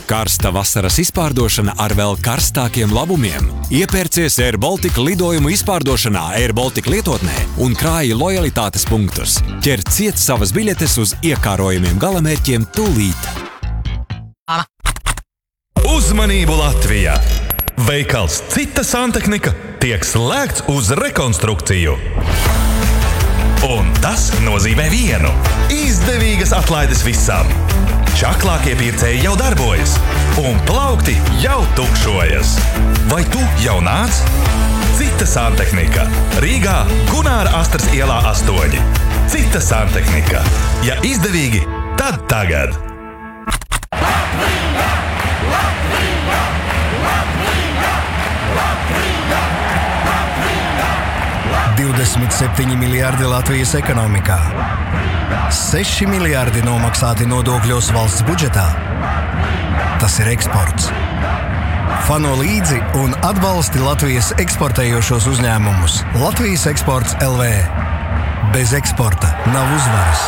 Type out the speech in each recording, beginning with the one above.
Karsta vasaras izpārdošana ar vēl karstākiem labumiem. Iepērcies Air Baltica lidojumu izpārdošanā Air Baltica lietotnē un krāji lojalitātes punktus. Ķer ciet savas biļetes uz iekārojumiem galamērķiem tūlīt. Uzmanību Latvijā! Veikals Cita santehnika tiek slēgts uz rekonstrukciju. Un tas nozīmē vienu – izdevīgas atlaides visam. Čaklākie pircēji jau darbojas, un plaukti jau tukšojas. Vai tu jau nāc? Cita santehnika. Rīgā Gunāra Astras ielā 8. Cita santehnika. Ja izdevīgi, tad tagad. Latvija! Latvija! Latvija! Latvija! Latvija! 27 miljardi Latvijas ekonomikā. 6 miljardi nomaksāti nodokļos valsts budžetā. Tas ir eksports. Fano līdzi un atbalsti Latvijas eksportējošos uzņēmumus. Latvijas eksports LV. Bez eksporta nav uzvaras.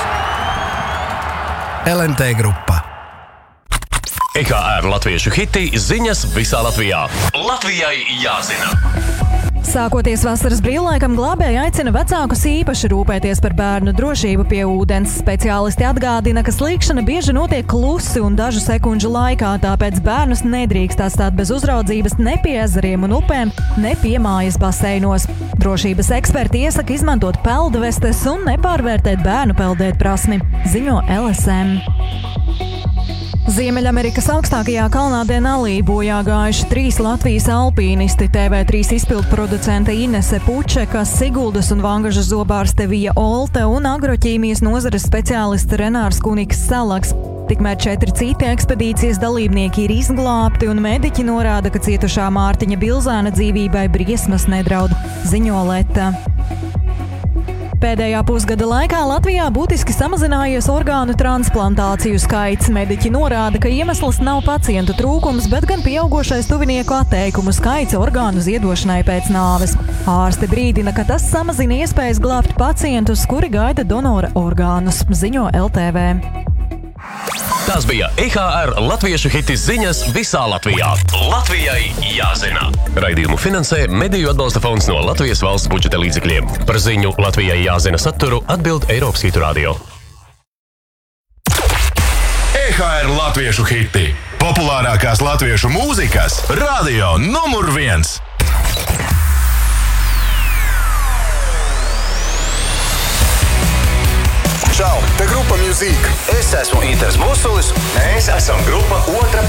LMT grupa. EKR latviešu hiti ziņas visā Latvijā. Latvijai jāzina! Sākoties vasaras brīvlaikam, glābēji aicina vecākus īpaši rūpēties par bērnu drošību pie ūdens. Speciālisti atgādina, ka slīkšana bieži notiek klusi un dažu sekundžu laikā, tāpēc bērnus nedrīkst atstāt bez uzraudzības ne pie ezeriem un upēm, ne pie mājas baseinos. Drošības eksperti iesaka izmantot peldvestes un nepārvērtēt bērnu peldēt prasmi, ziņo LSM. Ziemeļamerikas augstākajā kalnā Denalī bojā gājuši 3 Latvijas alpīnisti – TV3 izpildproducente Inese Pučeka, Siguldas un Vangažas zobārste Vija Olte un agroķīmijas nozares speciālists Renārs Kuniks Salaks. Tikmēr 4 citi ekspedīcijas dalībnieki ir izglābti un mediķi norāda, ka cietušā Mārtiņa Bilzāna dzīvībai briesmas nedraud, ziņo Leta. Pēdējā pusgada laikā Latvijā būtiski samazinājies orgānu transplantāciju skaits. Mediķi norāda, ka iemesls nav pacientu trūkums, bet gan pieaugošais tuvinieku atteikumu skaits orgānu ziedošanai pēc nāves. Ārsti brīdina, ka tas samazina iespējas glābt pacientus, kuri gaida donora orgānus, ziņo LTV. Tas bija EKR latviešu hiti ziņas visā Latvijā. Latvijai jāzina! Raidījumu finansē Mediju atbalsta fonds no Latvijas valsts budžeta līdzekļiem. Par ziņu Latvijai jāzina saturu atbild Eiropas Hitu radio. EKR latviešu hiti. Populārākās latviešu mūzikas radio numur 1. Čau, te grupa Music. Es esmu Inters Musulis. Mēs esam grupa Otra